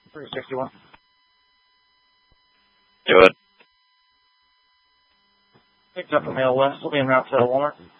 361. Do it. Picked up from Mail West. We'll be en route to Walmart.